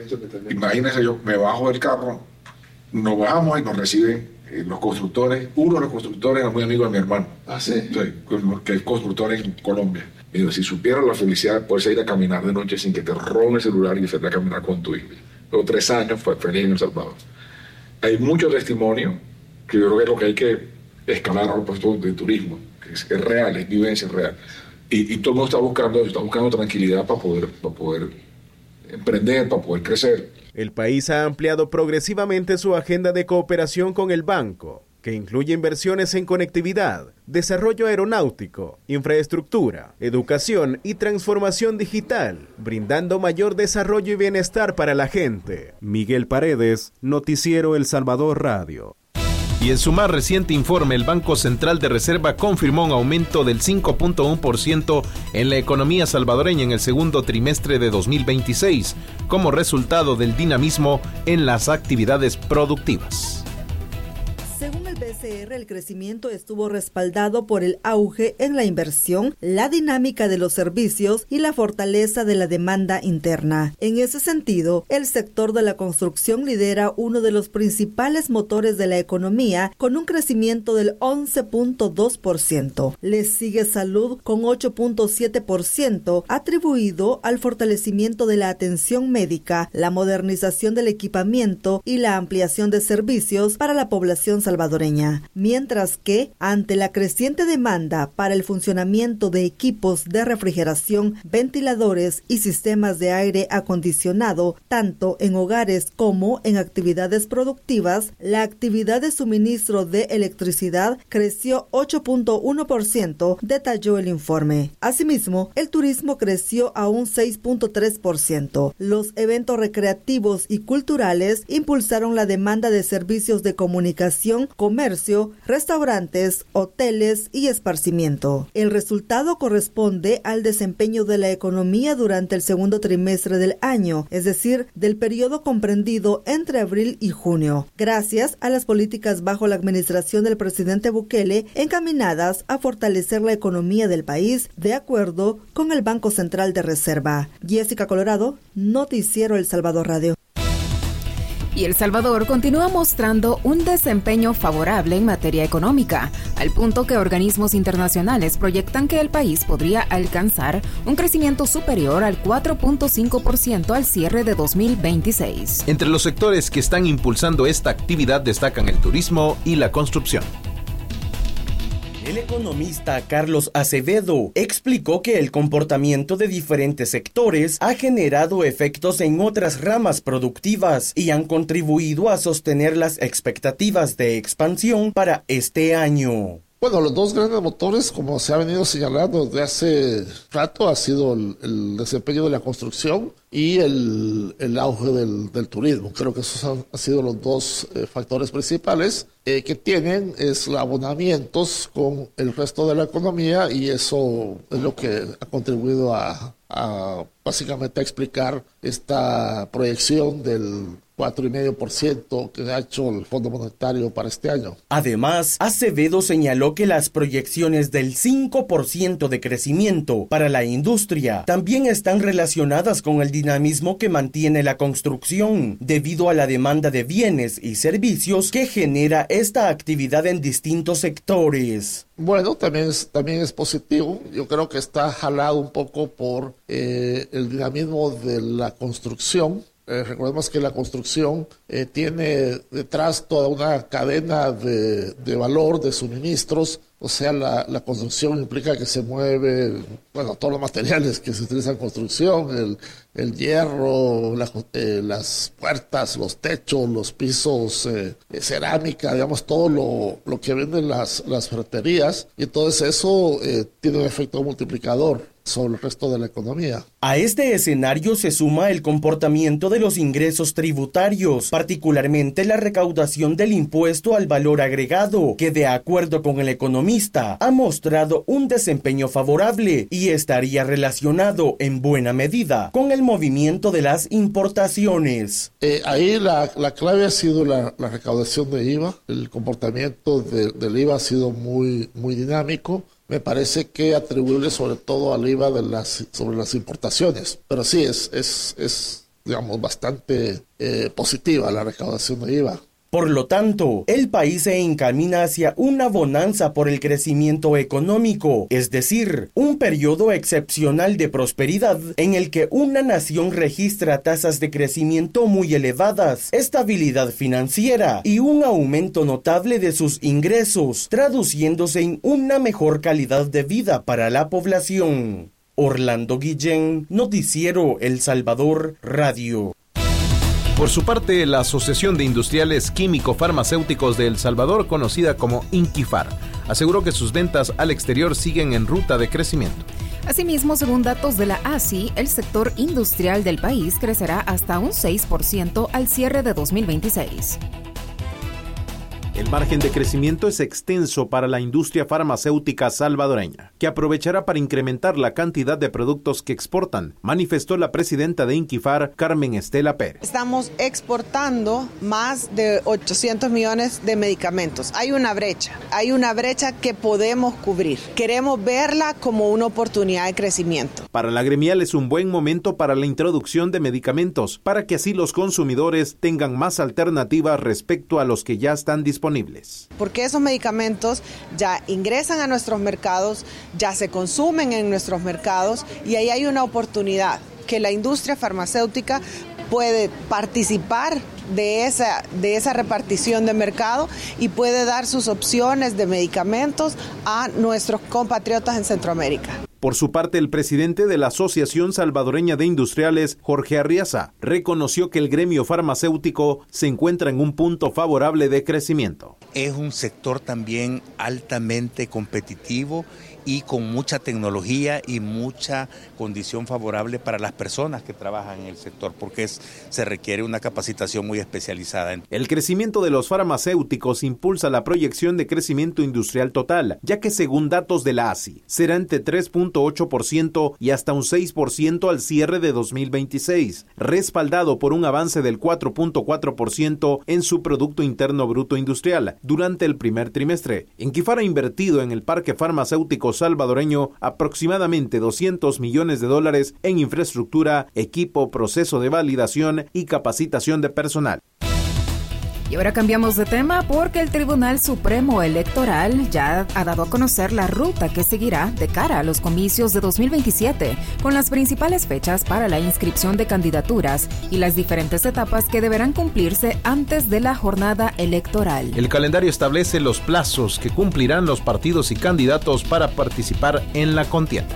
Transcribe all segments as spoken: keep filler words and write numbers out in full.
Imagínense, yo me bajo del carro, nos bajamos y nos reciben eh, los constructores. Uno de los constructores era muy amigo de mi hermano, ¿Ah, sí? sí, que es constructor en Colombia. Y digo, si supieran la felicidad de poderse ir a caminar de noche sin que te roben el celular y salir a caminar con tu hijo. Luego tres años fue feliz en El Salvador. Hay muchos testimonios que yo creo que es lo que hay que escalar al puesto de turismo, que es, es real, es vivencia real. Y, y todo el mundo está buscando, está buscando tranquilidad para poder, para poder emprender, para poder crecer. El país ha ampliado progresivamente su agenda de cooperación con el banco, que incluye inversiones en conectividad, desarrollo aeronáutico, infraestructura, educación y transformación digital, brindando mayor desarrollo y bienestar para la gente. Miguel Paredes, Noticiero El Salvador Radio. Y en su más reciente informe, el Banco Central de Reserva confirmó un aumento del cinco punto uno por ciento en la economía salvadoreña en el segundo trimestre de dos mil veintiséis, como resultado del dinamismo en las actividades productivas. Según el B C R, el crecimiento estuvo respaldado por el auge en la inversión, la dinámica de los servicios y la fortaleza de la demanda interna. En ese sentido, el sector de la construcción lidera uno de los principales motores de la economía, con un crecimiento del once punto dos por ciento. Le sigue salud con ocho punto siete por ciento, atribuido al fortalecimiento de la atención médica, la modernización del equipamiento y la ampliación de servicios para la población salvadoreña. salvadoreña, mientras que, ante la creciente demanda para el funcionamiento de equipos de refrigeración, ventiladores y sistemas de aire acondicionado, tanto en hogares como en actividades productivas, la actividad de suministro de electricidad creció ocho punto uno por ciento, detalló el informe. Asimismo, el turismo creció a un seis punto tres por ciento. Los eventos recreativos y culturales impulsaron la demanda de servicios de comunicación, comercio, restaurantes, hoteles y esparcimiento. El resultado corresponde al desempeño de la economía durante el segundo trimestre del año, es decir, del periodo comprendido entre abril y junio, gracias a las políticas bajo la administración del presidente Bukele encaminadas a fortalecer la economía del país, de acuerdo con el Banco Central de Reserva. Jessica Colorado, Noticiero El Salvador Radio. Y El Salvador continúa mostrando un desempeño favorable en materia económica, al punto que organismos internacionales proyectan que el país podría alcanzar un crecimiento superior al cuatro punto cinco por ciento al cierre de dos mil veintiséis. Entre los sectores que están impulsando esta actividad destacan el turismo y la construcción. El economista Carlos Acevedo explicó que el comportamiento de diferentes sectores ha generado efectos en otras ramas productivas y han contribuido a sostener las expectativas de expansión para este año. Bueno, los dos grandes motores, como se ha venido señalando desde hace rato, ha sido el, el desempeño de la construcción y el, el auge del, del turismo. Creo que esos han, han sido los dos eh, factores principales eh, que tienen es abonamientos con el resto de la economía, y eso es lo que ha contribuido a, a básicamente a explicar esta proyección del cuatro coma cinco por ciento que ha hecho el Fondo Monetario para este año. Además, Acevedo señaló que las proyecciones del cinco por ciento de crecimiento para la industria también están relacionadas con el dinamismo que mantiene la construcción, debido a la demanda de bienes y servicios que genera esta actividad en distintos sectores. Bueno, también es, también es positivo. Yo creo que está jalado un poco por eh, el dinamismo de la construcción. Eh, recordemos que la construcción eh, tiene detrás toda una cadena de, de valor, de suministros. O sea, la, la construcción implica que se mueve, bueno, todos los materiales que se utilizan en construcción, el, el hierro, la, eh, las puertas, los techos, los pisos, eh, cerámica, digamos, todo lo, lo que venden las, las ferreterías. Y entonces eso eh, tiene un efecto multiplicador sobre el resto de la economía. A este escenario se suma el comportamiento de los ingresos tributarios, particularmente la recaudación del impuesto al valor agregado, que de acuerdo con el economista ha mostrado un desempeño favorable y estaría relacionado en buena medida con el movimiento de las importaciones. Eh, ahí la, la clave ha sido la, la recaudación de I V A. El comportamiento de, del I V A ha sido muy, muy dinámico. Me parece que atribuible sobre todo al I V A de las, sobre las importaciones. Pero sí, es, es, es digamos, bastante eh, positiva la recaudación de I V A. Por lo tanto, el país se encamina hacia una bonanza por el crecimiento económico, es decir, un periodo excepcional de prosperidad en el que una nación registra tasas de crecimiento muy elevadas, estabilidad financiera y un aumento notable de sus ingresos, traduciéndose en una mejor calidad de vida para la población. Orlando Guillén, Noticiero El Salvador Radio. Por su parte, la Asociación de Industriales Químico-Farmacéuticos de El Salvador, conocida como INQIFAR, aseguró que sus ventas al exterior siguen en ruta de crecimiento. Asimismo, según datos de la A S I, el sector industrial del país crecerá hasta un seis por ciento al cierre de dos mil veintiséis. El margen de crecimiento es extenso para la industria farmacéutica salvadoreña, que aprovechará para incrementar la cantidad de productos que exportan, manifestó la presidenta de INQIFAR, Carmen Estela Pérez. Estamos exportando más de ochocientos millones de medicamentos. Hay una brecha, hay una brecha que podemos cubrir. Queremos verla como una oportunidad de crecimiento. Para la gremial es un buen momento para la introducción de medicamentos, para que así los consumidores tengan más alternativas respecto a los que ya están disponibles. Porque esos medicamentos ya ingresan a nuestros mercados, ya se consumen en nuestros mercados y ahí hay una oportunidad que la industria farmacéutica puede participar de esa, de esa repartición de mercado y puede dar sus opciones de medicamentos a nuestros compatriotas en Centroamérica. Por su parte, el presidente de la Asociación Salvadoreña de Industriales, Jorge Arriaza, reconoció que el gremio farmacéutico se encuentra en un punto favorable de crecimiento. Es un sector también altamente competitivo y con mucha tecnología y mucha condición favorable para las personas que trabajan en el sector, porque es, se requiere una capacitación muy especializada. El crecimiento de los farmacéuticos impulsa la proyección de crecimiento industrial total, ya que según datos de la A S I, será entre tres punto ocho por ciento y hasta un seis por ciento al cierre de dos mil veintiséis, respaldado por un avance del cuatro punto cuatro por ciento en su Producto Interno Bruto Industrial durante el primer trimestre. INQIFAR ha invertido en el parque farmacéutico salvadoreño aproximadamente doscientos millones de dólares en infraestructura, equipo, proceso de validación y capacitación de personal. Y ahora cambiamos de tema porque el Tribunal Supremo Electoral ya ha dado a conocer la ruta que seguirá de cara a los comicios de dos mil veintisiete, con las principales fechas para la inscripción de candidaturas y las diferentes etapas que deberán cumplirse antes de la jornada electoral. El calendario establece los plazos que cumplirán los partidos y candidatos para participar en la contienda.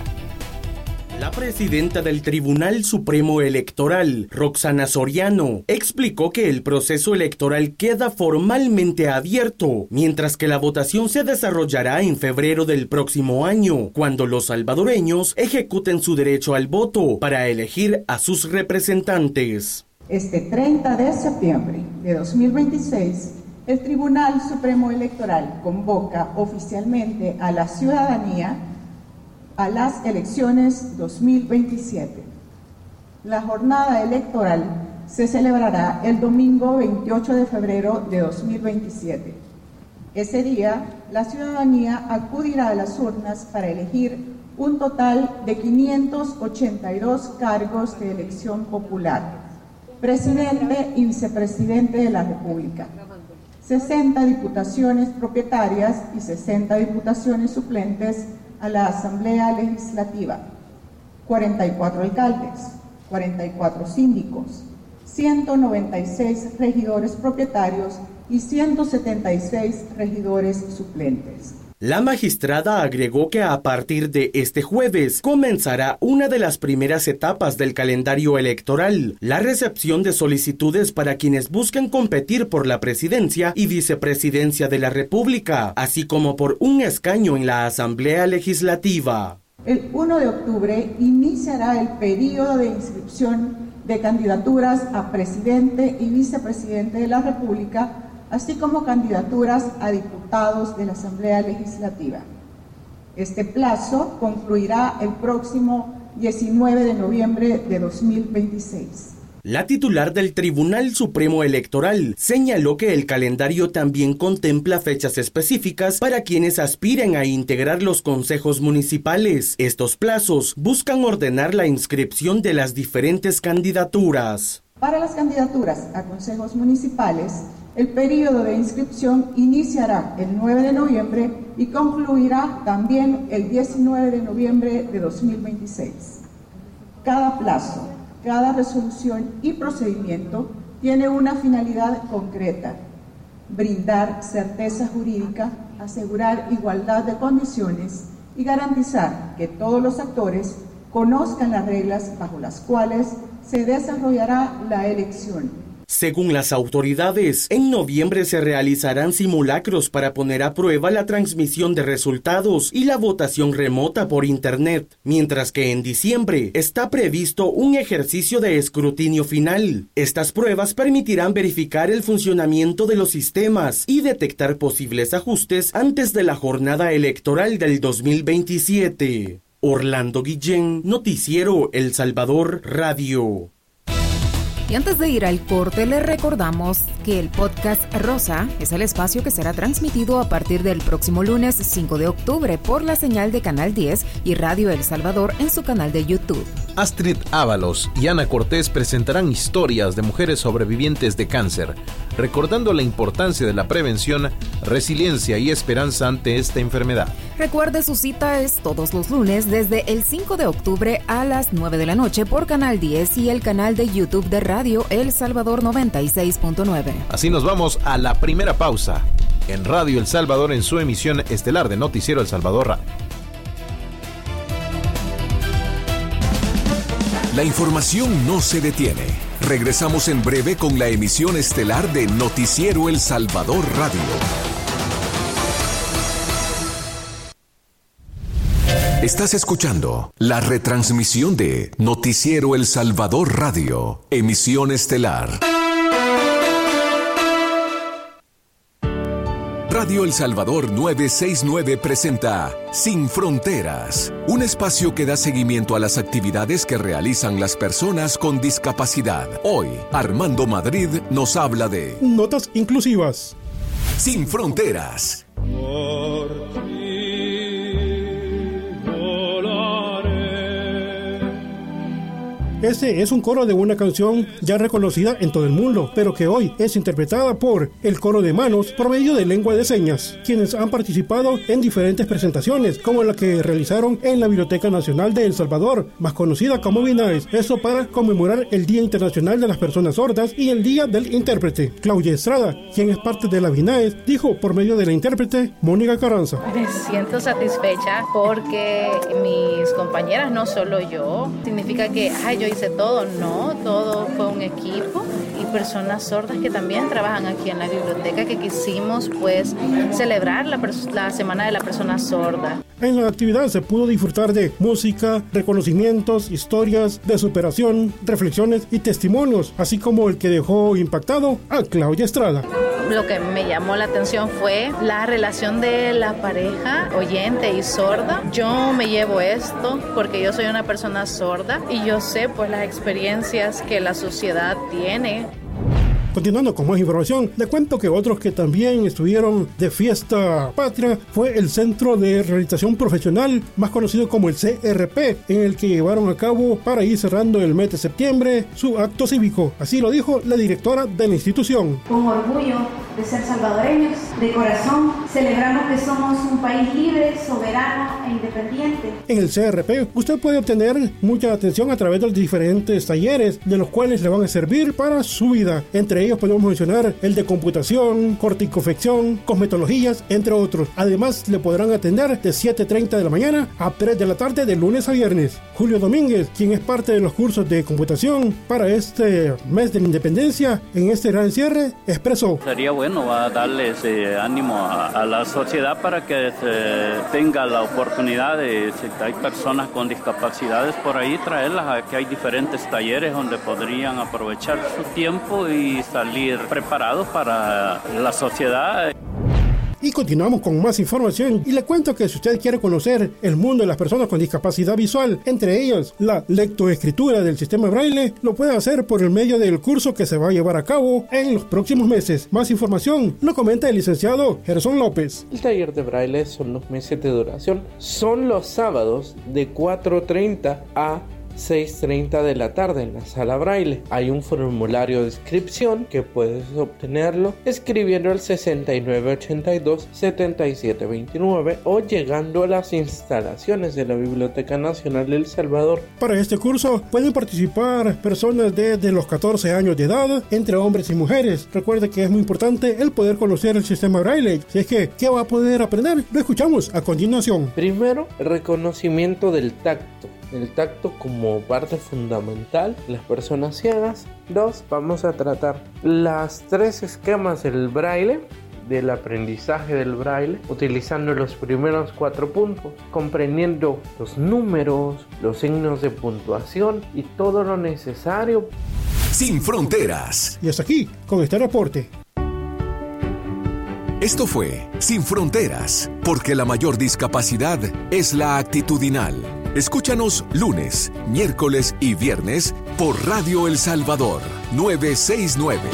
La presidenta del Tribunal Supremo Electoral, Roxana Soriano, explicó que el proceso electoral queda formalmente abierto, mientras que la votación se desarrollará en febrero del próximo año, cuando los salvadoreños ejecuten su derecho al voto para elegir a sus representantes. Este treinta de septiembre de dos mil veintiséis, el Tribunal Supremo Electoral convoca oficialmente a la ciudadanía a las elecciones dos mil veintisiete. La jornada electoral se celebrará el domingo veintiocho de febrero de dos mil veintisiete. Ese día, la ciudadanía acudirá a las urnas para elegir un total de quinientos ochenta y dos cargos de elección popular, presidente y vicepresidente de la República, sesenta diputaciones propietarias y sesenta diputaciones suplentes a la Asamblea Legislativa, cuarenta y cuatro alcaldes, cuarenta y cuatro síndicos, ciento noventa y seis regidores propietarios y ciento setenta y seis regidores suplentes. La magistrada agregó que a partir de este jueves comenzará una de las primeras etapas del calendario electoral, la recepción de solicitudes para quienes buscan competir por la presidencia y vicepresidencia de la República, así como por un escaño en la Asamblea Legislativa. El primero de octubre iniciará el periodo de inscripción de candidaturas a presidente y vicepresidente de la República, así como candidaturas a diputados de la Asamblea Legislativa. Este plazo concluirá el próximo diecinueve de noviembre de dos mil veintiséis. La titular del Tribunal Supremo Electoral señaló que el calendario también contempla fechas específicas para quienes aspiren a integrar los consejos municipales. Estos plazos buscan ordenar la inscripción de las diferentes candidaturas. Para las candidaturas a consejos municipales, el periodo de inscripción iniciará el nueve de noviembre y concluirá también el diecinueve de noviembre de dos mil veintiséis. Cada plazo, cada resolución y procedimiento tiene una finalidad concreta: brindar certeza jurídica, asegurar igualdad de condiciones y garantizar que todos los actores conozcan las reglas bajo las cuales se desarrollará la elección. Según las autoridades, en noviembre se realizarán simulacros para poner a prueba la transmisión de resultados y la votación remota por Internet, mientras que en diciembre está previsto un ejercicio de escrutinio final. Estas pruebas permitirán verificar el funcionamiento de los sistemas y detectar posibles ajustes antes de la jornada electoral del dos mil veintisiete. Orlando Guillén, Noticiero El Salvador Radio. Y antes de ir al corte, les recordamos que el podcast Rosa es el espacio que será transmitido a partir del próximo lunes cinco de octubre por la señal de Canal diez y Radio El Salvador en su canal de YouTube. Astrid Ábalos y Ana Cortés presentarán historias de mujeres sobrevivientes de cáncer, recordando la importancia de la prevención, resiliencia y esperanza ante esta enfermedad. Recuerde, su cita es todos los lunes desde el cinco de octubre a las nueve de la noche por Canal diez y el canal de YouTube de Radio El Salvador noventa y seis punto nueve. Así nos vamos a la primera pausa en Radio El Salvador en su emisión estelar de Noticiero El Salvador Radio. La información no se detiene. Regresamos en breve con la emisión estelar de Noticiero El Salvador Radio. Estás escuchando la retransmisión de Noticiero El Salvador Radio, emisión estelar. Radio El Salvador novecientos sesenta y nueve presenta Sin Fronteras, un espacio que da seguimiento a las actividades que realizan las personas con discapacidad. Hoy, Armando Madrid nos habla de notas inclusivas. Sin Fronteras. Este es un coro de una canción ya reconocida en todo el mundo, pero que hoy es interpretada por el Coro de Manos por medio de lengua de señas, quienes han participado en diferentes presentaciones, como la que realizaron en la Biblioteca Nacional de El Salvador, más conocida como BINAES, eso para conmemorar el Día Internacional de las Personas Sordas y el Día del Intérprete. Claudia Estrada, quien es parte de la BINAES, dijo por medio de la intérprete Mónica Carranza: Me siento satisfecha porque mis compañeras, no solo yo, significa que ay, yo hice todo, no, todo fue un equipo y personas sordas que también trabajan aquí en la biblioteca, que quisimos pues celebrar la, pers- la Semana de la Persona Sorda. En la actividad se pudo disfrutar de música, reconocimientos, historias de superación, reflexiones y testimonios, así como el que dejó impactado a Claudia Estrada. Lo que me llamó la atención fue la relación de la pareja oyente y sorda. Yo me llevo esto porque yo soy una persona sorda y yo sé pues las experiencias que la sociedad tiene. Continuando con más información, le cuento que otros que también estuvieron de fiesta patria fue el Centro de Rehabilitación Profesional, más conocido como el C R P, en el que llevaron a cabo para ir cerrando el mes de septiembre su acto cívico. Así lo dijo la directora de la institución. Con orgullo de ser salvadoreños, de corazón, celebramos que somos un país libre, soberano e independiente. En el C R P usted puede obtener mucha atención a través de los diferentes talleres, de los cuales le van a servir para su vida. Entre ellos podemos mencionar el de computación, corticofección, cosmetologías, entre otros. Además, le podrán atender de siete treinta de la mañana a tres de la tarde de lunes a viernes. Julio Domínguez, quien es parte de los cursos de computación para este mes de la independencia, en este gran cierre, expresó: sería bueno va a darle ese ánimo a, a la sociedad para que se tenga la oportunidad de, si hay personas con discapacidades por ahí, traerlas a que hay diferentes talleres donde podrían aprovechar su tiempo y salir preparados para la sociedad. Y continuamos con más información y le cuento que si usted quiere conocer el mundo de las personas con discapacidad visual, entre ellas la lectoescritura del sistema Braille, lo puede hacer por el medio del curso que se va a llevar a cabo en los próximos meses. Más información lo comenta el licenciado Gerson López. El taller de Braille son los meses de duración, son los sábados de cuatro treinta a seis treinta de la tarde en la sala Braille. Hay un formulario de inscripción que puedes obtenerlo escribiendo al sesenta y nueve ochenta y dos setenta y siete veintinueve o llegando a las instalaciones de la Biblioteca Nacional de El Salvador. Para este curso pueden participar personas desde los catorce años de edad, entre hombres y mujeres. Recuerde que es muy importante el poder conocer el sistema Braille. Si es que, ¿qué va a poder aprender? Lo escuchamos a continuación. Primero, el reconocimiento del tacto. El tacto como parte fundamental de las personas ciegas. Dos, vamos a tratar las tres esquemas del Braille, del aprendizaje del Braille, utilizando los primeros cuatro puntos, comprendiendo los números, los signos de puntuación y todo lo necesario. Sin fronteras. Y hasta aquí con este reporte. Esto fue Sin Fronteras, porque la mayor discapacidad es la actitudinal. Escúchanos lunes, miércoles y viernes por Radio El Salvador novecientos sesenta y nueve.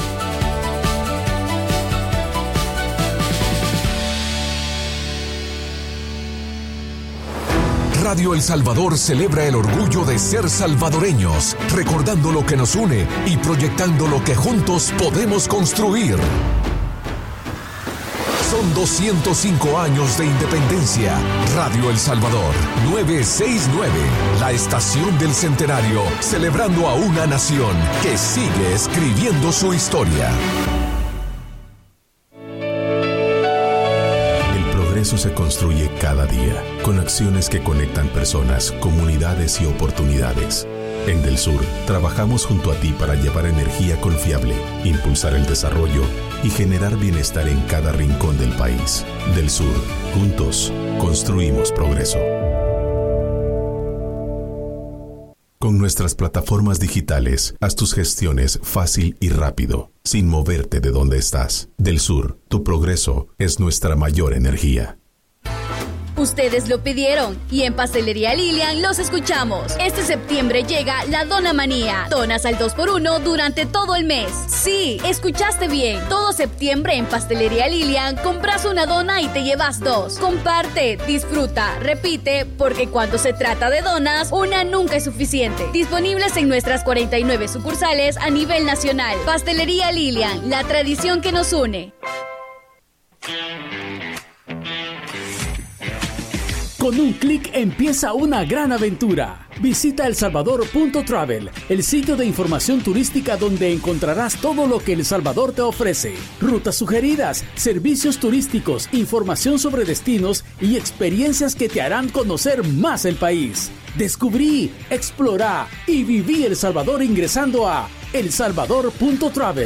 Radio El Salvador celebra el orgullo de ser salvadoreños, recordando lo que nos une y proyectando lo que juntos podemos construir. Son doscientos cinco años de independencia. Radio El Salvador novecientos sesenta y nueve, la estación del centenario, celebrando a una nación que sigue escribiendo su historia. El progreso se construye cada día, con acciones que conectan personas, comunidades y oportunidades. En Del Sur, trabajamos junto a ti para llevar energía confiable, impulsar el desarrollo y generar bienestar en cada rincón del país. Del Sur, juntos, construimos progreso. Con nuestras plataformas digitales, haz tus gestiones fácil y rápido, sin moverte de donde estás. Del Sur, tu progreso es nuestra mayor energía. Ustedes lo pidieron y en Pastelería Lilian los escuchamos. Este septiembre llega la Dona Manía. Donas al dos por uno durante todo el mes. Sí, escuchaste bien. Todo septiembre en Pastelería Lilian compras una dona y te llevas dos. Comparte, disfruta, repite, porque cuando se trata de donas, una nunca es suficiente. Disponibles en nuestras cuarenta y nueve sucursales a nivel nacional. Pastelería Lilian, la tradición que nos une. Con un clic empieza una gran aventura. Visita el salvador punto travel, el sitio de información turística donde encontrarás todo lo que El Salvador te ofrece. Rutas sugeridas, servicios turísticos, información sobre destinos y experiencias que te harán conocer más el país. Descubrí, explora y viví El Salvador ingresando a el salvador punto travel.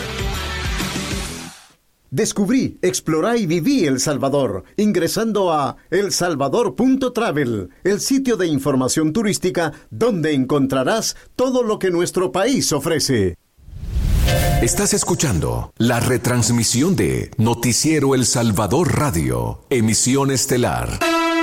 Descubrí, explorá y viví El Salvador, ingresando a el salvador punto travel, el sitio de información turística donde encontrarás todo lo que nuestro país ofrece. Estás escuchando la retransmisión de Noticiero El Salvador Radio, emisión estelar.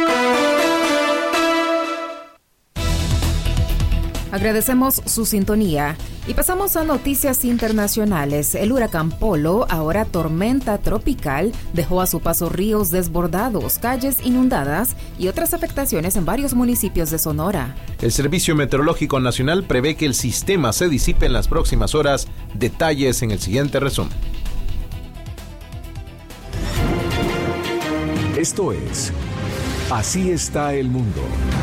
Agradecemos su sintonía y pasamos a noticias internacionales. El huracán Polo, ahora tormenta tropical, dejó a su paso ríos desbordados, calles inundadas y otras afectaciones en varios municipios de Sonora. El Servicio Meteorológico Nacional prevé que el sistema se disipe en las próximas horas. Detalles en el siguiente resumen. Esto es Así está el mundo.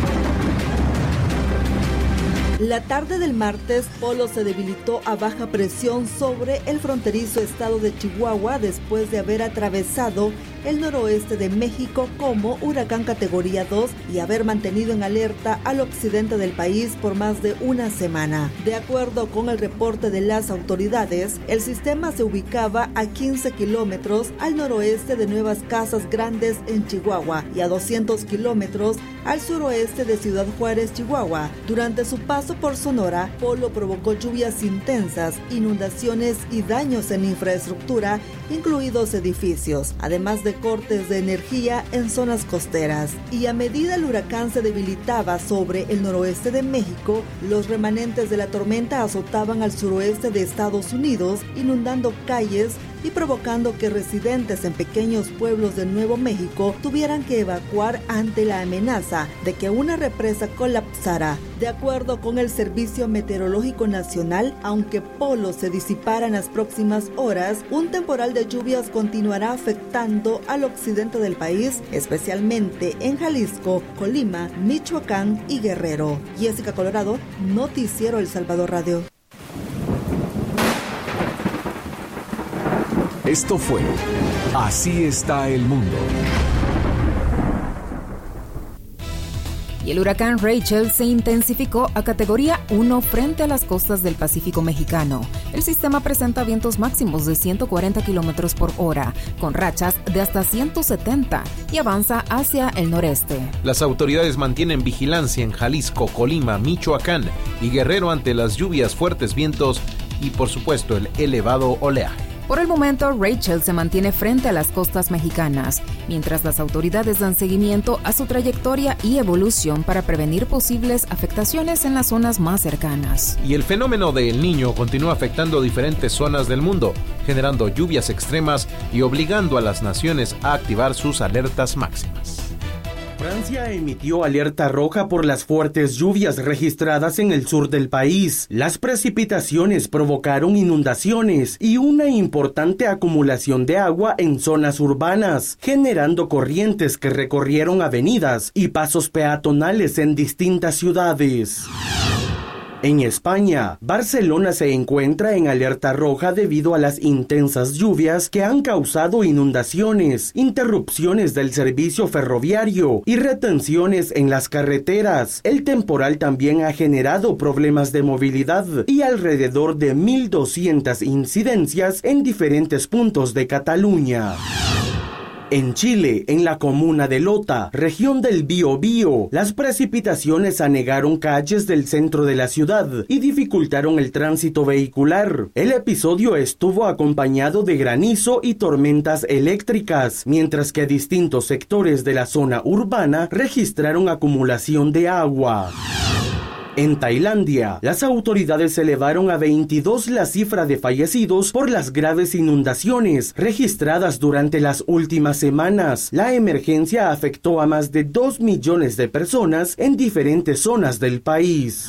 La tarde del martes, Polo se debilitó a baja presión sobre el fronterizo estado de Chihuahua después de haber atravesado el noroeste de México como huracán categoría dos y haber mantenido en alerta al occidente del país por más de una semana. De acuerdo con el reporte de las autoridades, el sistema se ubicaba a quince kilómetros al noroeste de Nuevas Casas Grandes en Chihuahua y a doscientos kilómetros al suroeste de Ciudad Juárez, Chihuahua. Durante su paso por Sonora, Polo provocó lluvias intensas, inundaciones y daños en infraestructura, incluidos edificios, además de cortes de energía en zonas costeras. Y a medida el huracán se debilitaba sobre el noroeste de México, los remanentes de la tormenta azotaban al suroeste de Estados Unidos, inundando calles y provocando que residentes en pequeños pueblos de Nuevo México tuvieran que evacuar ante la amenaza de que una represa colapsara. De acuerdo con el Servicio Meteorológico Nacional, aunque Polo se disipara en las próximas horas, un temporal de lluvias continuará afectando al occidente del país, especialmente en Jalisco, Colima, Michoacán y Guerrero. Jessica Colorado, Noticiero El Salvador Radio. Esto fue Así está el mundo. Y el huracán Rachel se intensificó a categoría uno frente a las costas del Pacífico mexicano. El sistema presenta vientos máximos de ciento cuarenta kilómetros por hora, con rachas de hasta ciento setenta, y avanza hacia el noreste. Las autoridades mantienen vigilancia en Jalisco, Colima, Michoacán y Guerrero ante las lluvias, fuertes vientos y, por supuesto, el elevado oleaje. Por el momento, Rachel se mantiene frente a las costas mexicanas, mientras las autoridades dan seguimiento a su trayectoria y evolución para prevenir posibles afectaciones en las zonas más cercanas. Y el fenómeno de El Niño continúa afectando diferentes zonas del mundo, generando lluvias extremas y obligando a las naciones a activar sus alertas máximas. Francia emitió alerta roja por las fuertes lluvias registradas en el sur del país. Las precipitaciones provocaron inundaciones y una importante acumulación de agua en zonas urbanas, generando corrientes que recorrieron avenidas y pasos peatonales en distintas ciudades. En España, Barcelona se encuentra en alerta roja debido a las intensas lluvias que han causado inundaciones, interrupciones del servicio ferroviario y retenciones en las carreteras. El temporal también ha generado problemas de movilidad y alrededor de mil doscientas incidencias en diferentes puntos de Cataluña. En Chile, en la comuna de Lota, región del Biobío, las precipitaciones anegaron calles del centro de la ciudad y dificultaron el tránsito vehicular. El episodio estuvo acompañado de granizo y tormentas eléctricas, mientras que distintos sectores de la zona urbana registraron acumulación de agua. En Tailandia, las autoridades elevaron a veintidós la cifra de fallecidos por las graves inundaciones registradas durante las últimas semanas. La emergencia afectó a más de dos millones de personas en diferentes zonas del país.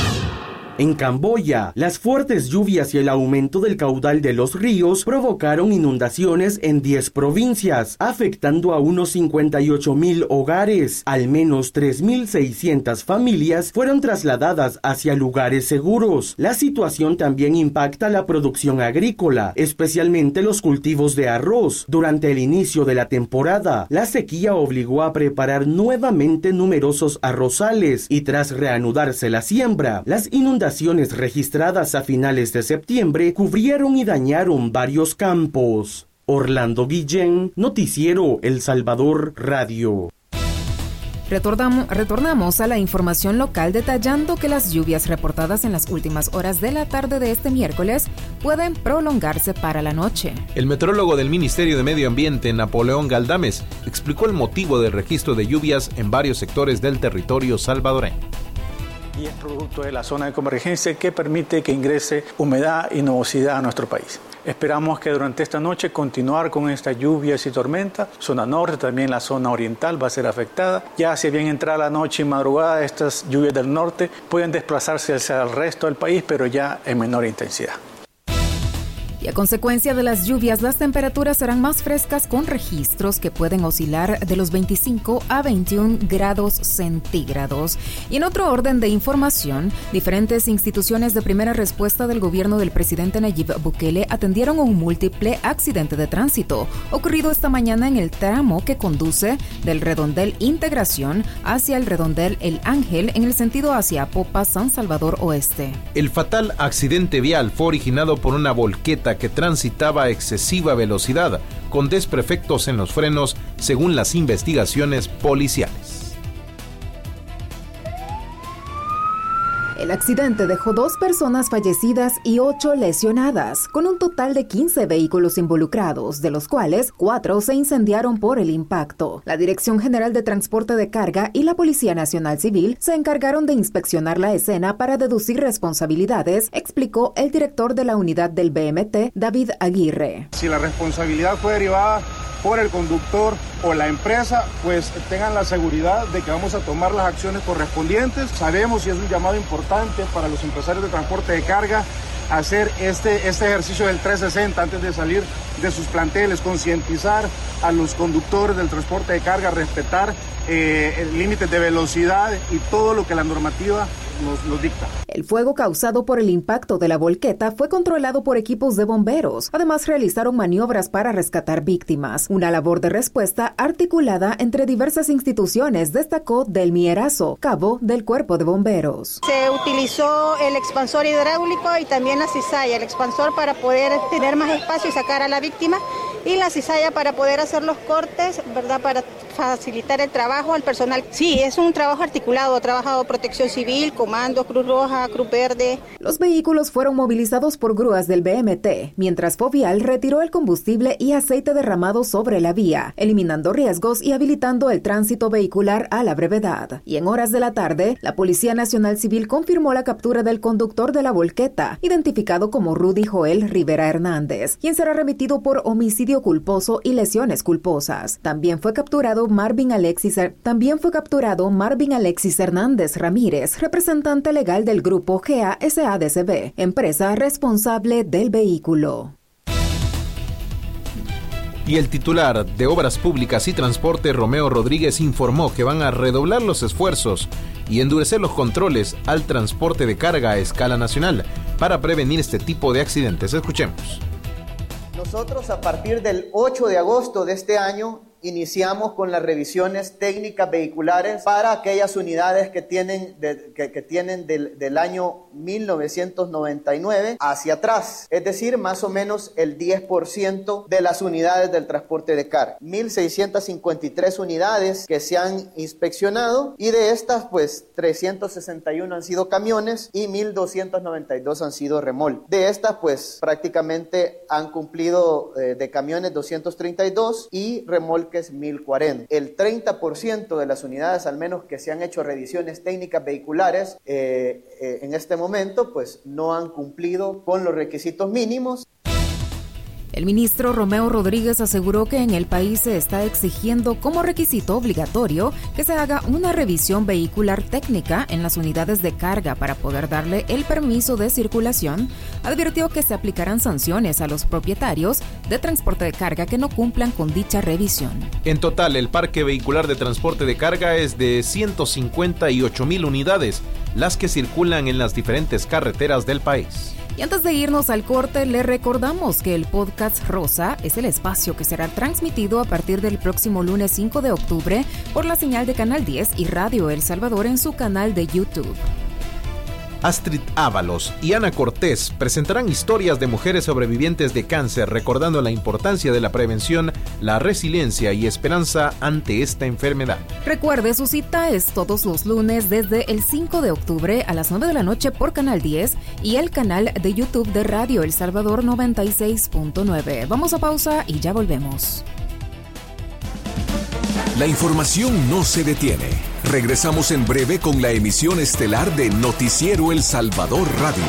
En Camboya, las fuertes lluvias y el aumento del caudal de los ríos provocaron inundaciones en diez provincias, afectando a unos cincuenta y ocho mil hogares. Al menos tres mil seiscientas familias fueron trasladadas hacia lugares seguros. La situación también impacta la producción agrícola, especialmente los cultivos de arroz. Durante el inicio de la temporada, la sequía obligó a preparar nuevamente numerosos arrozales y tras reanudarse la siembra, las inundaciones registradas a finales de septiembre cubrieron y dañaron varios campos. Orlando Guillén, Noticiero El Salvador Radio. Retornamos, retornamos a la información local detallando que las lluvias reportadas en las últimas horas de la tarde de este miércoles pueden prolongarse para la noche. El metrólogo del Ministerio de Medio Ambiente, Napoleón Galdames, explicó el motivo del registro de lluvias en varios sectores del territorio salvadoreño. Y es producto de la zona de convergencia que permite que ingrese humedad y nubosidad a nuestro país. Esperamos que durante esta noche continuar con estas lluvias y tormentas. Zona norte, también la zona oriental va a ser afectada. Ya si bien entra la noche y madrugada, estas lluvias del norte pueden desplazarse hacia el resto del país, pero ya en menor intensidad. Y a consecuencia de las lluvias, las temperaturas serán más frescas con registros que pueden oscilar de los veinticinco a veintiún grados centígrados. Y en otro orden de información, diferentes instituciones de primera respuesta del gobierno del presidente Nayib Bukele atendieron un múltiple accidente de tránsito ocurrido esta mañana en el tramo que conduce del redondel Integración hacia el redondel El Ángel en el sentido hacia Popa, San Salvador Oeste. El fatal accidente vial fue originado por una volqueta que transitaba a excesiva velocidad, con desperfectos en los frenos, según las investigaciones policiales. El accidente dejó dos personas fallecidas y ocho lesionadas, con un total de quince vehículos involucrados, de los cuales cuatro se incendiaron por el impacto. La Dirección General de Transporte de Carga y la Policía Nacional Civil se encargaron de inspeccionar la escena para deducir responsabilidades, explicó el director de la unidad del B M T, David Aguirre. Si la responsabilidad fue derivada por el conductor o la empresa, pues tengan la seguridad de que vamos a tomar las acciones correspondientes. Sabemos, y es un llamado importante para los empresarios de transporte de carga, hacer este, este ejercicio del trescientos sesenta antes de salir de sus planteles, concientizar a los conductores del transporte de carga, respetar eh, límites de velocidad y todo lo que la normativa Nos, nos dicta. El fuego causado por el impacto de la volqueta fue controlado por equipos de bomberos. Además, realizaron maniobras para rescatar víctimas. Una labor de respuesta articulada entre diversas instituciones, destacó Delmi Erazo, cabo del Cuerpo de Bomberos. Se utilizó el expansor hidráulico y también la cizalla, el expansor para poder tener más espacio y sacar a la víctima, y la cizalla para poder hacer los cortes, ¿verdad?, para facilitar el trabajo al personal. Sí, es un trabajo articulado, ha trabajado Protección Civil, Comando, Cruz Roja, Cruz Verde. Los vehículos fueron movilizados por grúas del B M T, mientras Fovial retiró el combustible y aceite derramado sobre la vía, eliminando riesgos y habilitando el tránsito vehicular a la brevedad. Y en horas de la tarde, la Policía Nacional Civil confirmó la captura del conductor de la volqueta, identificado como Rudy Joel Rivera Hernández, quien será remitido por homicidio culposo y lesiones culposas. También fue capturado Marvin Alexis, también fue capturado Marvin Alexis Hernández Ramírez, representante legal del grupo G A S A D C B, empresa responsable del vehículo. Y el titular de Obras Públicas y Transporte, Romeo Rodríguez, informó que van a redoblar los esfuerzos y endurecer los controles al transporte de carga a escala nacional para prevenir este tipo de accidentes. Escuchemos. Nosotros a partir del ocho de agosto de este año iniciamos con las revisiones técnicas vehiculares para aquellas unidades que tienen, de, que, que tienen del, del año mil novecientos noventa y nueve hacia atrás, es decir, más o menos el diez por ciento de las unidades del transporte de carga. mil seiscientas cincuenta y tres unidades que se han inspeccionado, y de estas pues trescientos sesenta y uno han sido camiones y mil doscientos noventa y dos han sido remolques. De estas pues prácticamente han cumplido eh, de camiones doscientos treinta y dos y remolques mil cuarenta. El treinta por ciento de las unidades al menos que se han hecho revisiones técnicas vehiculares eh, eh, en este momento pues no han cumplido con los requisitos mínimos. El ministro Romeo Rodríguez aseguró que en el país se está exigiendo como requisito obligatorio que se haga una revisión vehicular técnica en las unidades de carga para poder darle el permiso de circulación. Advirtió que se aplicarán sanciones a los propietarios de transporte de carga que no cumplan con dicha revisión. En total, el parque vehicular de transporte de carga es de ciento cincuenta y ocho mil unidades, las que circulan en las diferentes carreteras del país. Y antes de irnos al corte, le recordamos que el podcast Rosa es el espacio que será transmitido a partir del próximo lunes cinco de octubre por la señal de Canal diez y Radio El Salvador en su canal de YouTube. Astrid Ábalos y Ana Cortés presentarán historias de mujeres sobrevivientes de cáncer, recordando la importancia de la prevención, la resiliencia y esperanza ante esta enfermedad. Recuerde, su cita es todos los lunes desde el cinco de octubre a las nueve de la noche por Canal diez y el canal de YouTube de Radio El Salvador noventa y seis punto nueve. Vamos a pausa y ya volvemos. La información no se detiene. Regresamos en breve con la emisión estelar de Noticiero El Salvador Radio.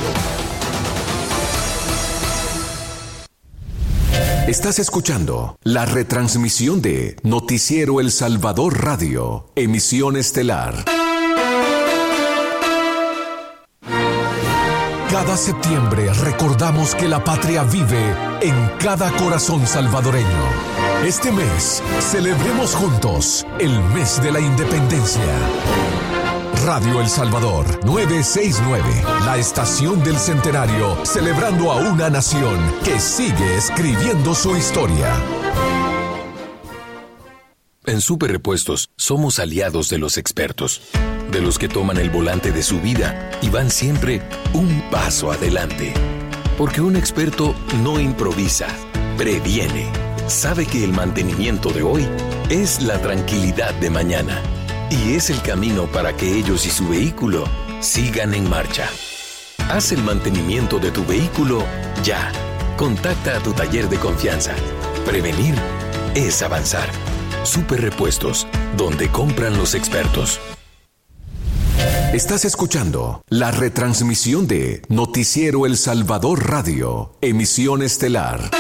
Estás escuchando la retransmisión de Noticiero El Salvador Radio, emisión estelar. Cada septiembre recordamos que la patria vive en cada corazón salvadoreño. Este mes, celebremos juntos el mes de la independencia. Radio El Salvador novecientos sesenta y nueve, la estación del centenario, celebrando a una nación que sigue escribiendo su historia. En Super Repuestos somos aliados de los expertos, de los que toman el volante de su vida y van siempre un paso adelante. Porque un experto no improvisa, previene. Sabe que el mantenimiento de hoy es la tranquilidad de mañana y es el camino para que ellos y su vehículo sigan en marcha. Haz el mantenimiento de tu vehículo ya. Contacta a tu taller de confianza. Prevenir es avanzar. Super Repuestos, donde compran los expertos. Estás escuchando la retransmisión de Noticiero El Salvador Radio, emisión estelar.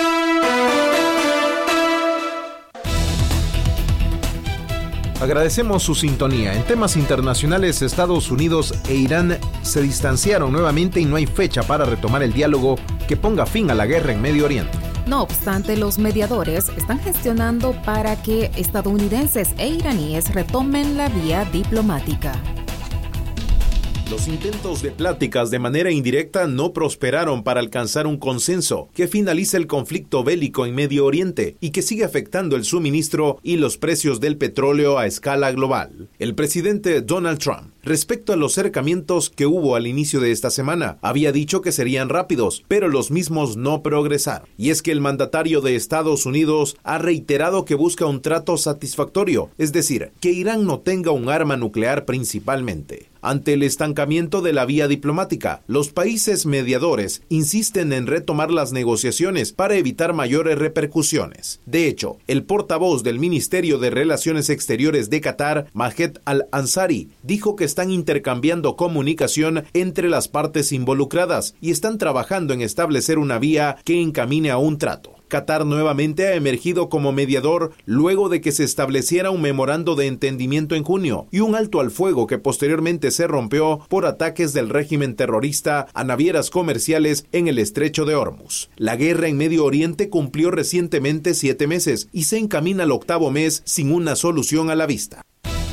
Agradecemos su sintonía. En temas internacionales, Estados Unidos e Irán se distanciaron nuevamente y no hay fecha para retomar el diálogo que ponga fin a la guerra en Medio Oriente. No obstante, los mediadores están gestionando para que estadounidenses e iraníes retomen la vía diplomática. Los intentos de pláticas de manera indirecta no prosperaron para alcanzar un consenso que finalice el conflicto bélico en Medio Oriente y que sigue afectando el suministro y los precios del petróleo a escala global. El presidente Donald Trump, respecto a los acercamientos que hubo al inicio de esta semana, había dicho que serían rápidos, pero los mismos no progresaron. Y es que el mandatario de Estados Unidos ha reiterado que busca un trato satisfactorio, es decir, que Irán no tenga un arma nuclear principalmente. Ante el estancamiento de la vía diplomática, los países mediadores insisten en retomar las negociaciones para evitar mayores repercusiones. De hecho, el portavoz del Ministerio de Relaciones Exteriores de Qatar, Majed Al-Ansari, dijo que están intercambiando comunicación entre las partes involucradas y están trabajando en establecer una vía que encamine a un trato. Qatar nuevamente ha emergido como mediador luego de que se estableciera un memorando de entendimiento en junio y un alto al fuego que posteriormente se rompió por ataques del régimen terrorista a navieras comerciales en el estrecho de Hormuz. La guerra en Medio Oriente cumplió recientemente siete meses y se encamina al octavo mes sin una solución a la vista.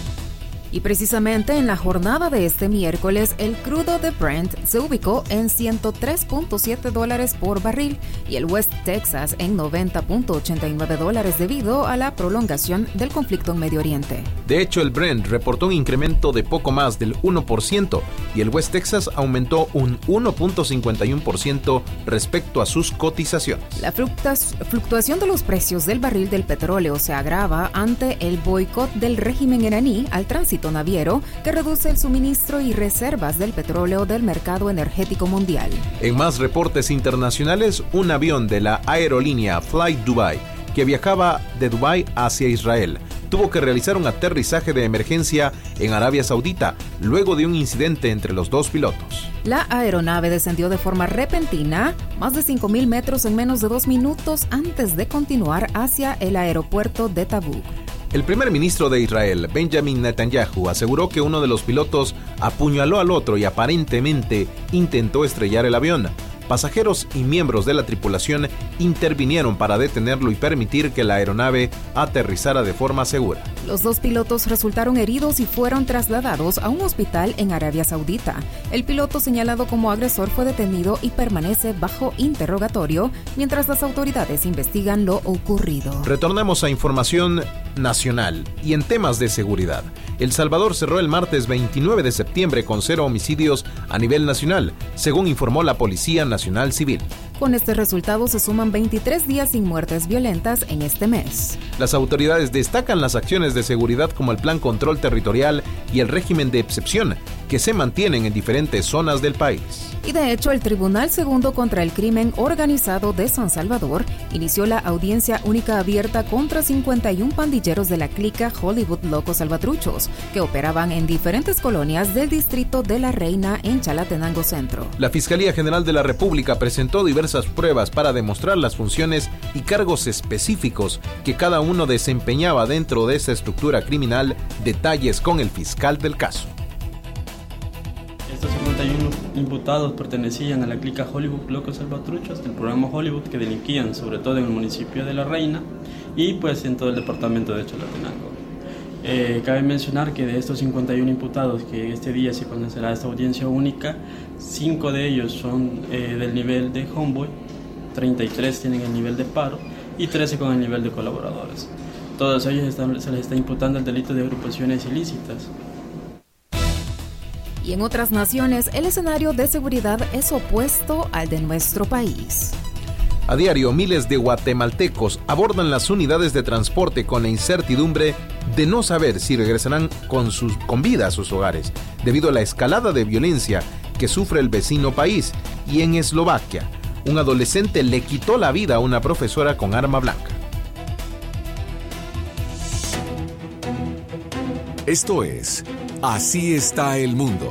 Y precisamente en la jornada de este miércoles, el crudo de Brent se ubicó en ciento tres punto siete dólares por barril y el West Texas en noventa punto ochenta y nueve dólares debido a la prolongación del conflicto en Medio Oriente. De hecho, el Brent reportó un incremento de poco más del uno por ciento y el West Texas aumentó un uno punto cincuenta y uno por ciento respecto a sus cotizaciones. La fluctuación de los precios del barril del petróleo se agrava ante el boicot del régimen iraní al tránsito naviero que reduce el suministro y reservas del petróleo del mercado energético mundial. En más reportes internacionales, un avión de la aerolínea Flight Dubai que viajaba de Dubái hacia Israel tuvo que realizar un aterrizaje de emergencia en Arabia Saudita luego de un incidente entre los dos pilotos. La aeronave descendió de forma repentina, más de cinco mil metros en menos de dos minutos antes de continuar hacia el aeropuerto de Tabuk. El primer ministro de Israel, Benjamin Netanyahu, aseguró que uno de los pilotos apuñaló al otro y aparentemente intentó estrellar el avión. Pasajeros y miembros de la tripulación intervinieron para detenerlo y permitir que la aeronave aterrizara de forma segura. Los dos pilotos resultaron heridos y fueron trasladados a un hospital en Arabia Saudita. El piloto señalado como agresor fue detenido y permanece bajo interrogatorio mientras las autoridades investigan lo ocurrido. Retornemos a información nacional y en temas de seguridad. El Salvador cerró el martes veintinueve de septiembre con cero homicidios a nivel nacional, según informó la Policía Nacional Civil. Con este resultado se suman veintitrés días sin muertes violentas en este mes. Las autoridades destacan las acciones de seguridad como el Plan Control Territorial y el régimen de excepción que se mantienen en diferentes zonas del país. Y de hecho, el Tribunal Segundo contra el Crimen Organizado de San Salvador inició la audiencia única abierta contra cincuenta y uno pandilleros de la clica Hollywood Locos Salvatruchos, que operaban en diferentes colonias del distrito de La Reina en Chalatenango Centro. La Fiscalía General de la República presentó diversas pruebas para demostrar las funciones y cargos específicos que cada uno desempeñaba dentro de esta estructura criminal, detalles con el fiscal del caso. Estos cincuenta y uno imputados pertenecían a la clica Hollywood Locos Salvatruchos del programa Hollywood, que delinquían sobre todo en el municipio de La Reina y pues en todo el departamento de Chalatenango. Eh, cabe mencionar que de estos cincuenta y uno imputados que este día se conocerá esta audiencia única, cinco de ellos son eh, del nivel de homeboy, treinta y tres tienen el nivel de paro y trece con el nivel de colaboradores. Todos ellos están, se les está imputando el delito de agrupaciones ilícitas. Y en otras naciones, el escenario de seguridad es opuesto al de nuestro país. A diario, miles de guatemaltecos abordan las unidades de transporte con la incertidumbre de no saber si regresarán con, sus, con vida a sus hogares, debido a la escalada de violencia que sufre el vecino país. Y en Eslovaquia, un adolescente le quitó la vida a una profesora con arma blanca. Esto es Así está el mundo.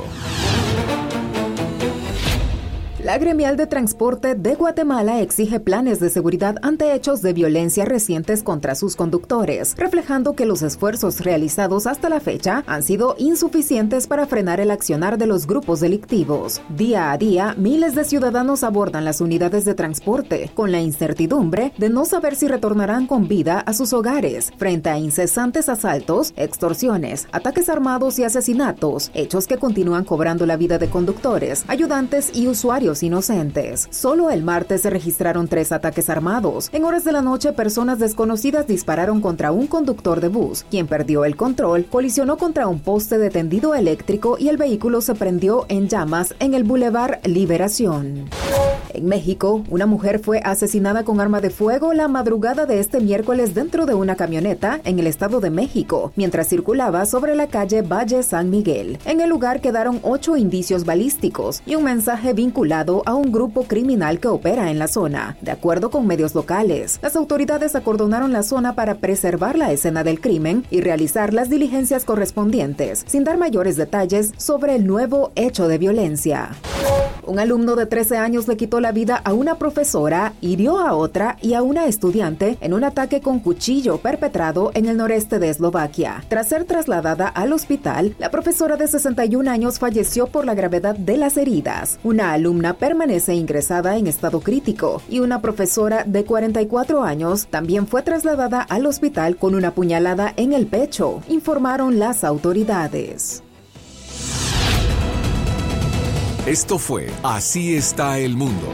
La Gremial de Transporte de Guatemala exige planes de seguridad ante hechos de violencia recientes contra sus conductores, reflejando que los esfuerzos realizados hasta la fecha han sido insuficientes para frenar el accionar de los grupos delictivos. Día a día, miles de ciudadanos abordan las unidades de transporte con la incertidumbre de no saber si retornarán con vida a sus hogares, frente a incesantes asaltos, extorsiones, ataques armados y asesinatos, hechos que continúan cobrando la vida de conductores, ayudantes y usuarios inocentes. Solo el martes se registraron tres ataques armados. En horas de la noche, personas desconocidas dispararon contra un conductor de bus, quien perdió el control, colisionó contra un poste de tendido eléctrico y el vehículo se prendió en llamas en el Boulevard Liberación. En México, una mujer fue asesinada con arma de fuego la madrugada de este miércoles dentro de una camioneta en el Estado de México, mientras circulaba sobre la calle Valle San Miguel. En el lugar quedaron ocho indicios balísticos y un mensaje vinculado a un grupo criminal que opera en la zona. De acuerdo con medios locales, las autoridades acordonaron la zona para preservar la escena del crimen y realizar las diligencias correspondientes, sin dar mayores detalles sobre el nuevo hecho de violencia. Un alumno de trece años le quitó la vida a una profesora, hirió a otra y a una estudiante en un ataque con cuchillo perpetrado en el noreste de Eslovaquia. Tras ser trasladada al hospital, la profesora de sesenta y un años falleció por la gravedad de las heridas. Una alumna permanece ingresada en estado crítico y una profesora de cuarenta y cuatro años también fue trasladada al hospital con una puñalada en el pecho, informaron las autoridades. Esto fue Así está el mundo.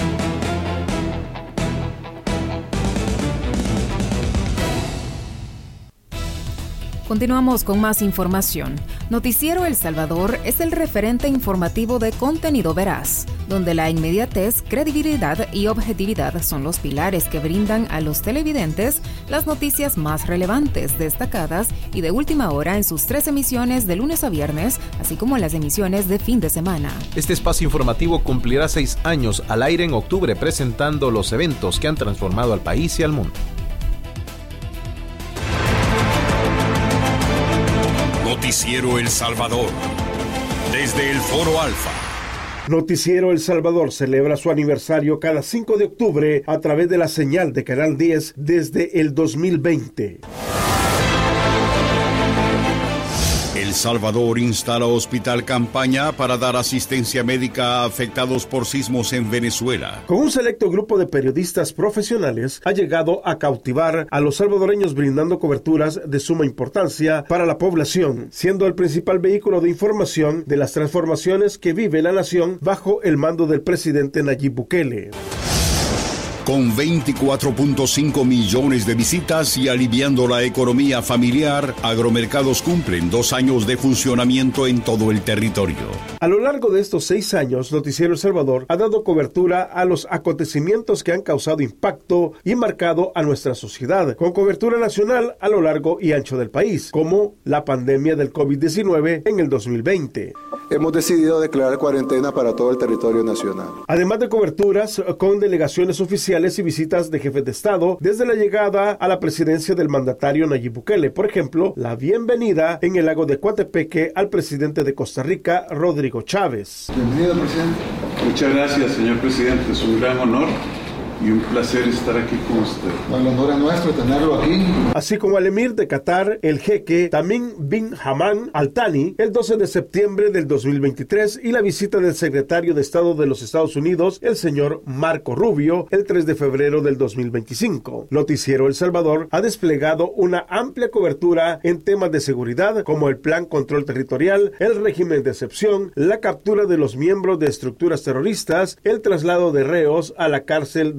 Continuamos con más información. Noticiero El Salvador es el referente informativo de contenido veraz, donde la inmediatez, credibilidad y objetividad son los pilares que brindan a los televidentes las noticias más relevantes, destacadas y de última hora en sus tres emisiones de lunes a viernes, así como las emisiones de fin de semana. Este espacio informativo cumplirá seis años al aire en octubre, presentando los eventos que han transformado al país y al mundo. Noticiero El Salvador, desde el Foro Alfa. Noticiero El Salvador celebra su aniversario cada cinco de octubre a través de la señal de Canal diez desde el dos mil veinte. El Salvador instala hospital campaña para dar asistencia médica a afectados por sismos en Venezuela. Con un selecto grupo de periodistas profesionales, ha llegado a cautivar a los salvadoreños brindando coberturas de suma importancia para la población, siendo el principal vehículo de información de las transformaciones que vive la nación bajo el mando del presidente Nayib Bukele. Con veinticuatro punto cinco millones de visitas y aliviando la economía familiar, Agromercados cumplen dos años de funcionamiento en todo el territorio. A lo largo de estos seis años, Noticiero El Salvador ha dado cobertura a los acontecimientos que han causado impacto y marcado a nuestra sociedad, con cobertura nacional a lo largo y ancho del país, como la pandemia del COVID diecinueve en el dos mil veinte. Hemos decidido declarar cuarentena para todo el territorio nacional. Además de coberturas con delegaciones oficiales y visitas de jefes de Estado desde la llegada a la presidencia del mandatario Nayib Bukele. Por ejemplo, la bienvenida en el lago de Coatepeque al presidente de Costa Rica, Rodrigo Chávez. Bienvenido, presidente. Muchas gracias, señor presidente. Es un gran honor y un placer estar aquí con usted. El honor es nuestro tenerlo aquí. Así como al emir de Qatar, el jeque Tamim bin Hamad Al Thani, el doce de septiembre del dos mil veintitrés, y la visita del secretario de Estado de los Estados Unidos, el señor Marco Rubio, el tres de febrero del dos mil veinticinco. Noticiero El Salvador ha desplegado una amplia cobertura en temas de seguridad, como el Plan Control Territorial, el régimen de excepción, la captura de los miembros de estructuras terroristas, el traslado de reos a la cárcel de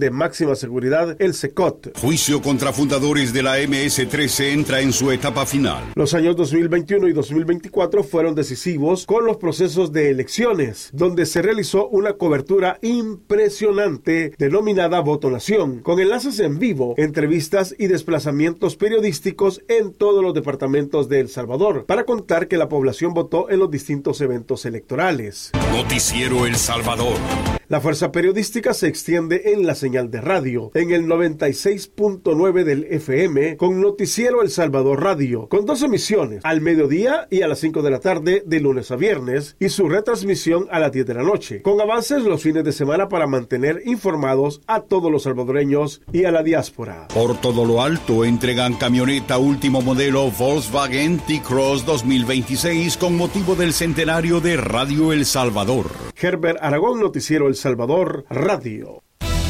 de máxima seguridad, el SECOT. Juicio contra fundadores de la eme ese trece entra en su etapa final. Los años dos mil veintiuno y dos mil veinticuatro fueron decisivos con los procesos de elecciones, donde se realizó una cobertura impresionante denominada Voto Nación, con enlaces en vivo, entrevistas y desplazamientos periodísticos en todos los departamentos de El Salvador, para contar que la población votó en los distintos eventos electorales. Noticiero El Salvador. La fuerza periodística se extiende en la señal de radio, en el noventa y seis punto nueve del efe eme, con Noticiero El Salvador Radio, con dos emisiones, al mediodía y a las cinco de la tarde, de lunes a viernes, y su retransmisión a las diez de la noche, con avances los fines de semana para mantener informados a todos los salvadoreños y a la diáspora. Por todo lo alto entregan camioneta último modelo Volkswagen T-Cross dos mil veintiséis con motivo del centenario de Radio El Salvador. Herbert Aragón, Noticiero El Salvador Radio.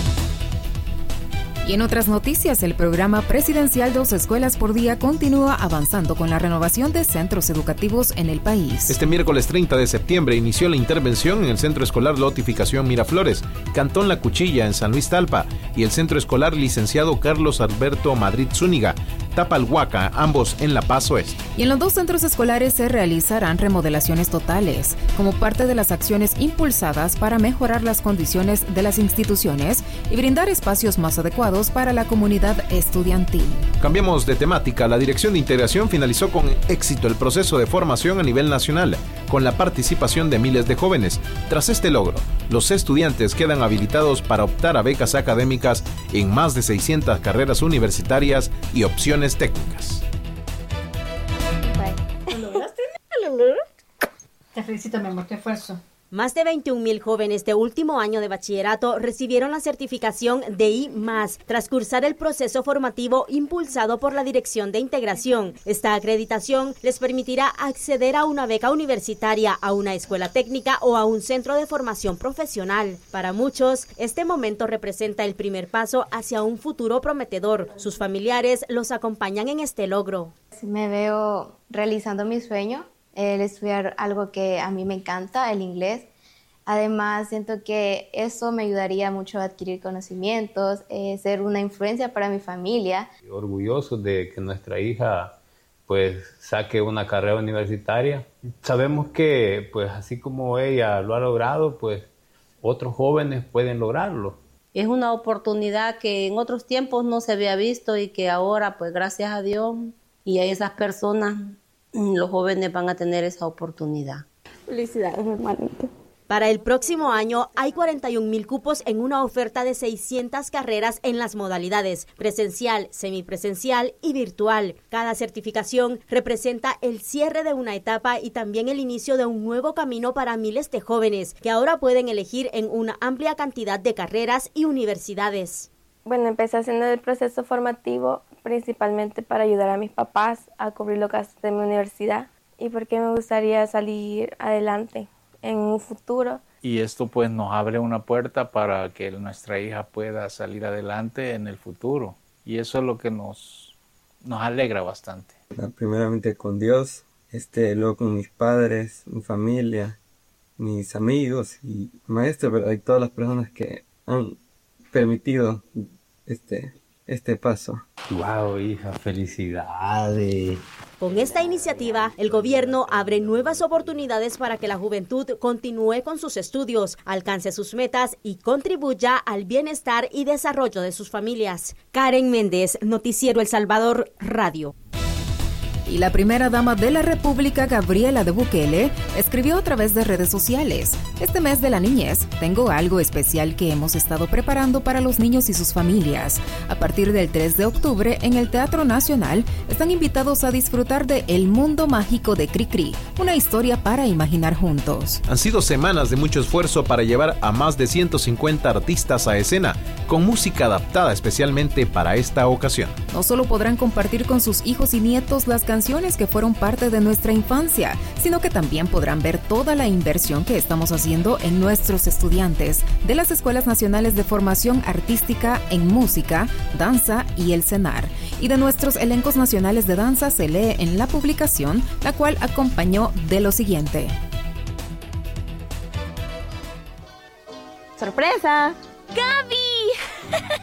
Y en otras noticias, el programa presidencial Dos Escuelas por Día continúa avanzando con la renovación de centros educativos en el país. Este miércoles treinta de septiembre inició la intervención en el Centro Escolar Lotificación Miraflores, Cantón La Cuchilla en San Luis Talpa, y el Centro Escolar Licenciado Carlos Alberto Madrid Zúñiga, Tapalhuaca, ambos en La Paz Oeste. Y en los dos centros escolares se realizarán remodelaciones totales, como parte de las acciones impulsadas para mejorar las condiciones de las instituciones y brindar espacios más adecuados para la comunidad estudiantil. Cambiamos de temática. La Dirección de Integración finalizó con éxito el proceso de formación a nivel nacional, con la participación de miles de jóvenes. Tras este logro, los estudiantes quedan habilitados para optar a becas académicas en más de seiscientas carreras universitarias y opciones técnicas. ¿Lo lograste? Te felicito, mi amor, qué esfuerzo. Más de veintiún mil jóvenes de último año de bachillerato recibieron la certificación de I más, tras cursar el proceso formativo impulsado por la Dirección de Integración. Esta acreditación les permitirá acceder a una beca universitaria, a una escuela técnica o a un centro de formación profesional. Para muchos, este momento representa el primer paso hacia un futuro prometedor. Sus familiares los acompañan en este logro. Me veo realizando mi sueño, el estudiar algo que a mí me encanta, el inglés. Además, siento que eso me ayudaría mucho a adquirir conocimientos, eh, ser una influencia para mi familia. Orgullosos de que nuestra hija pues saque una carrera universitaria. Sabemos que pues así como ella lo ha logrado, pues otros jóvenes pueden lograrlo. Es una oportunidad que en otros tiempos no se había visto y que ahora, pues gracias a Dios y a esas personas, los jóvenes van a tener esa oportunidad. Felicidades, hermanito. Para el próximo año hay cuarenta y un mil cupos en una oferta de seiscientas carreras en las modalidades presencial, semipresencial y virtual. Cada certificación representa el cierre de una etapa y también el inicio de un nuevo camino para miles de jóvenes que ahora pueden elegir en una amplia cantidad de carreras y universidades. Bueno, empecé haciendo el proceso formativo principalmente para ayudar a mis papás a cubrir los gastos de mi universidad y porque me gustaría salir adelante en un futuro. Y esto pues nos abre una puerta para que nuestra hija pueda salir adelante en el futuro. Y eso es lo que nos, nos alegra bastante. Primeramente con Dios, este, luego con mis padres, mi familia, mis amigos y maestros, ¿verdad? Y todas las personas que han permitido este, este paso. ¡Wow, hija! ¡Felicidades! Con esta iniciativa, el gobierno abre nuevas oportunidades para que la juventud continúe con sus estudios, alcance sus metas y contribuya al bienestar y desarrollo de sus familias. Karen Méndez, Noticiero El Salvador Radio. Y la primera dama de la República, Gabriela de Bukele, escribió a través de redes sociales: este mes de la niñez tengo algo especial que hemos estado preparando para los niños y sus familias. A partir del tres de octubre, en el Teatro Nacional, están invitados a disfrutar de El Mundo Mágico de Cricri, una historia para imaginar juntos. Han sido semanas de mucho esfuerzo para llevar a más de ciento cincuenta artistas a escena, con música adaptada especialmente para esta ocasión. No solo podrán compartir con sus hijos y nietos las canciones que fueron parte de nuestra infancia, sino que también podrán ver toda la inversión que estamos haciendo en nuestros estudiantes de las Escuelas Nacionales de Formación Artística en Música, Danza y el CENAR. Y de nuestros elencos nacionales de danza se lee en la publicación, la cual acompañó de lo siguiente. ¡Sorpresa! ¡Gaby!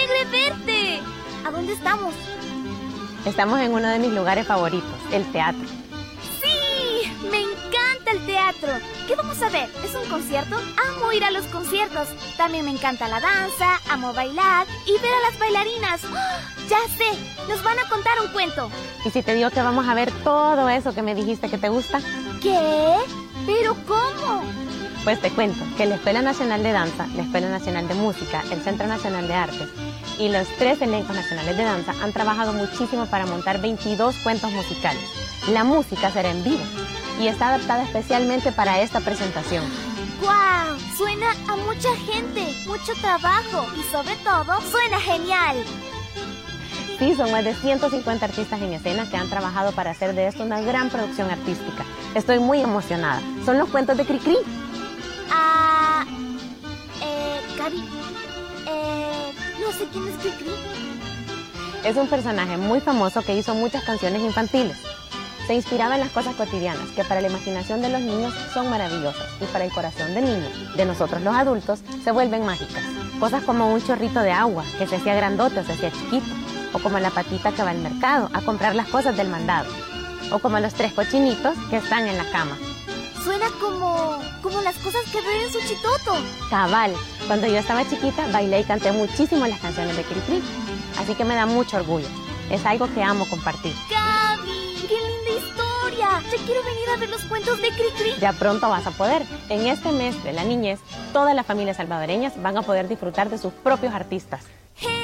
alegre verte! ¿A dónde estamos? Estamos en uno de mis lugares favoritos, el teatro. ¡Sí! ¡Me encanta el teatro! ¿Qué vamos a ver? ¿Es un concierto? Amo ir a los conciertos. También me encanta la danza, amo bailar y ver a las bailarinas. ¡Oh! ¡Ya sé! Nos van a contar un cuento. ¿Y si te digo que vamos a ver todo eso que me dijiste que te gusta? ¿Qué? ¿Pero cómo? Pues te cuento que la Escuela Nacional de Danza, la Escuela Nacional de Música, el Centro Nacional de Artes y los tres elencos nacionales de danza han trabajado muchísimo para montar veintidós cuentos musicales. La música será en vivo y está adaptada especialmente para esta presentación. ¡Guau! Suena a mucha gente, mucho trabajo y sobre todo suena genial. Sí, son más de ciento cincuenta artistas en escena que han trabajado para hacer de esto una gran producción artística. Estoy muy emocionada. Son los cuentos de Cricri. Ah... Eh... Gaby... Eh... No sé quién es Cricri. Es un personaje muy famoso que hizo muchas canciones infantiles. Se inspiraba en las cosas cotidianas, que para la imaginación de los niños son maravillosas y para el corazón del niño, de nosotros los adultos, se vuelven mágicas. Cosas como un chorrito de agua que se hacía grandote o se hacía chiquito, o como la patita que va al mercado a comprar las cosas del mandado, o como los tres cochinitos que están en la cama. Suena como... como las cosas que ven en Suchitoto. Cabal, cuando yo estaba chiquita bailé y canté muchísimo las canciones de Cricri, así que me da mucho orgullo. Es algo que amo compartir. ¡Gaby! ¡Qué linda historia! Ya quiero venir a ver los cuentos de Cricri. Ya pronto vas a poder. En este mes de la niñez, todas las familias salvadoreñas van a poder disfrutar de sus propios artistas. ¡Genial!